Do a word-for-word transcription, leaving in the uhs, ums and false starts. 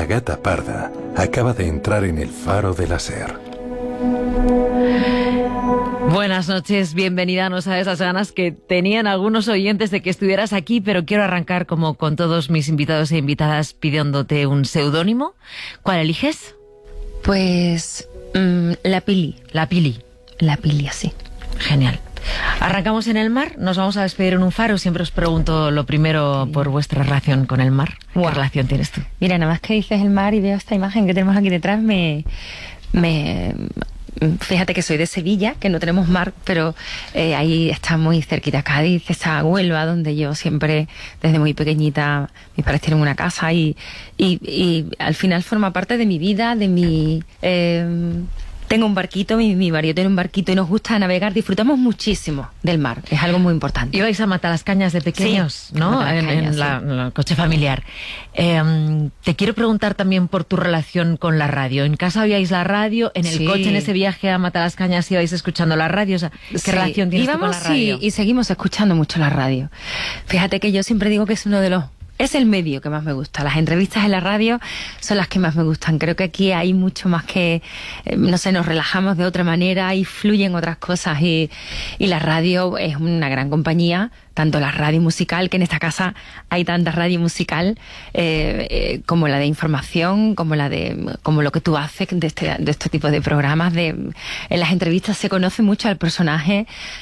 Una gata parda acaba de entrar en el faro de la SER. Buenas noches, bienvenida. No sabes las ganas que tenían algunos oyentes de que estuvieras aquí, pero quiero arrancar como con todos mis invitados e invitadas pidiéndote un seudónimo. ¿Cuál eliges? Pues mmm, la Pili. La Pili. La Pili, sí. Genial. Arrancamos en el mar, nos vamos a despedir en un faro. Siempre os pregunto lo primero por vuestra relación con el mar. ¿Qué wow. relación tienes tú? Mira, nada más que dices el mar y veo esta imagen que tenemos aquí detrás, me... me fíjate que soy de Sevilla, que no tenemos mar, pero eh, ahí está muy cerquita Cádiz, está Huelva, donde yo siempre, desde muy pequeñita, mis padres tienen una casa y, y, y al final forma parte de mi vida, de mi... Eh, tengo un barquito, mi, mi marido tiene un barquito y nos gusta navegar, disfrutamos muchísimo del mar, es algo muy importante. Ibais a Matalascañas de pequeños, sí, ¿no? En, en, la, sí. en el coche familiar. Eh, te quiero preguntar también por tu relación con la radio. ¿En casa oíais la radio? ¿En el sí. coche, en ese viaje a Matalascañas, ibais escuchando la radio? O sea, ¿qué sí. relación tienes Íbamos, tú con la radio? Sí, y seguimos escuchando mucho la radio. Fíjate que yo siempre digo que es uno de los... Es el medio que más me gusta. Las entrevistas en la radio son las que más me gustan. Creo que aquí hay mucho más que, eh, no sé, nos relajamos de otra manera y fluyen otras cosas. Y, y la radio es una gran compañía, tanto la radio musical, que en esta casa hay tanta radio musical, eh, eh, como la de información, como la de, como lo que tú haces de este, de este tipo de programas. De, en las entrevistas se conoce mucho al personaje,